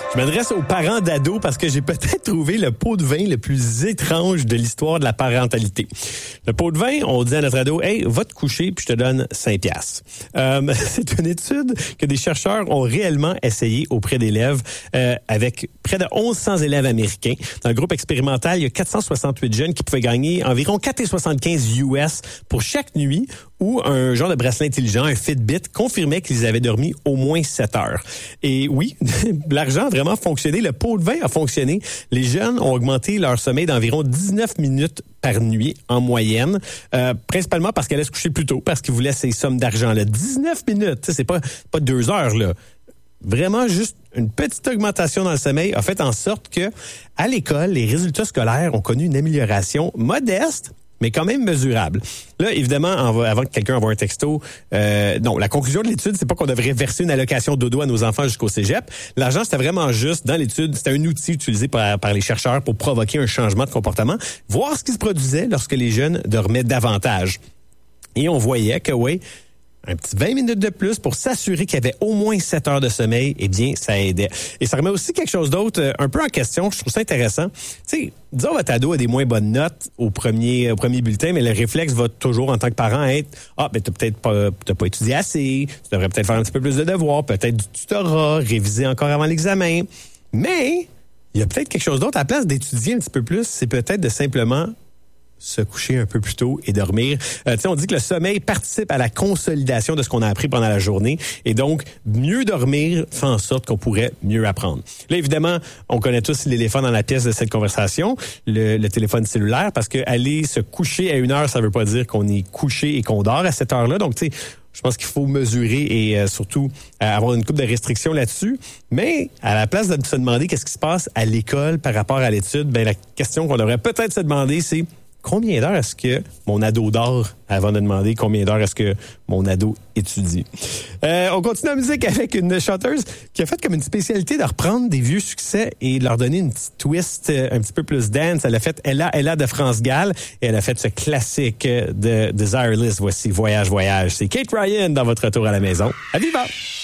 Je m'adresse aux parents d'ados parce que j'ai peut-être trouvé le pot de vin le plus étrange de l'histoire de la parentalité. Le pot de vin, on dit à notre ado, « Hey, va te coucher puis je te donne 5 piastres. » C'est une étude que des chercheurs ont réellement essayé auprès d'élèves avec près de 1100 élèves américains. Dans le groupe expérimental, il y a 468 jeunes qui pouvaient gagner environ 4,75 US pour chaque nuit où un genre de bracelet intelligent, un Fitbit, confirmait qu'ils avaient dormi au moins 7 heures. Et oui, l'argent a vraiment fonctionné. Le pot de vin a fonctionné. Les jeunes ont augmenté leur sommeil d'environ 19 minutes par nuit en moyenne, principalement parce qu'elle allait se coucher plus tôt, parce qu'ils voulaient ces sommes d'argent-là. 19 minutes, c'est pas 2 heures, là. Vraiment, juste une petite augmentation dans le sommeil a fait en sorte que, à l'école, les résultats scolaires ont connu une amélioration modeste, mais quand même mesurable. Là, évidemment, avant que quelqu'un envoie un texto, non, la conclusion de l'étude, c'est pas qu'on devrait verser une allocation dodo à nos enfants jusqu'au cégep. L'argent, c'était vraiment juste, dans l'étude, c'était un outil utilisé par les chercheurs pour provoquer un changement de comportement, voir ce qui se produisait lorsque les jeunes dormaient davantage. Et on voyait que, oui, un petit 20 minutes de plus pour s'assurer qu'il y avait au moins 7 heures de sommeil, eh bien, ça aidait. Et ça remet aussi quelque chose d'autre un peu en question. Je trouve ça intéressant. Tu sais, disons votre ado a des moins bonnes notes au premier bulletin, mais le réflexe va toujours, en tant que parent, être « Ah, ben t'as pas étudié assez, tu devrais peut-être faire un petit peu plus de devoirs, peut-être du tutorat, réviser encore avant l'examen. » Mais il y a peut-être quelque chose d'autre. À la place d'étudier un petit peu plus, c'est peut-être de simplement se coucher un peu plus tôt et dormir. On dit que le sommeil participe à la consolidation de ce qu'on a appris pendant la journée et donc mieux dormir fait en sorte qu'on pourrait mieux apprendre. Là, évidemment, on connaît tous l'éléphant dans la pièce de cette conversation, le téléphone cellulaire, parce que aller se coucher à 1 heure, ça veut pas dire qu'on est couché et qu'on dort à cette heure-là. Donc, tu sais, je pense qu'il faut mesurer et surtout avoir une couple de restrictions là-dessus. Mais à la place de se demander qu'est-ce qui se passe à l'école par rapport à l'étude, ben la question qu'on devrait peut-être se demander, c'est combien d'heures est-ce que mon ado dort avant de demander combien d'heures est-ce que mon ado étudie? On continue la musique avec une chanteuse qui a fait comme une spécialité de reprendre des vieux succès et de leur donner une petite twist un petit peu plus dance. Elle a fait Ella de France Gall et elle a fait ce classique de Desireless. Voici Voyage, Voyage. C'est Kate Ryan dans votre retour à la maison. À Viva!